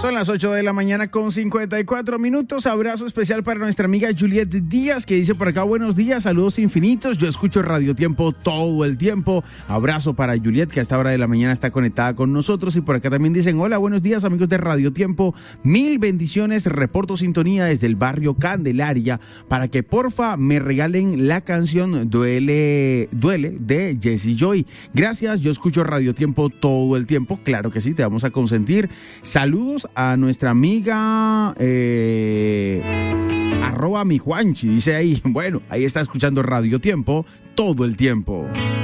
Son las 8 de la mañana con 54 minutos. Abrazo especial para nuestra amiga Juliet Díaz, que dice por acá: buenos días, saludos infinitos. Yo escucho Radio Tiempo todo el tiempo. Abrazo para Juliet, que a esta hora de la mañana está conectada con nosotros. Y por acá también dicen: hola, buenos días, amigos de Radio Tiempo. Mil bendiciones. Reporto sintonía desde el barrio Candelaria para que porfa me regalen la canción Duele de Jessie Joy. Gracias, yo escucho Radio Tiempo todo el tiempo. Claro que sí, te vamos a consentir. Saludos a nuestra amiga @mi Juanchi, dice ahí. Bueno, ahí está escuchando Radio Tiempo todo el tiempo.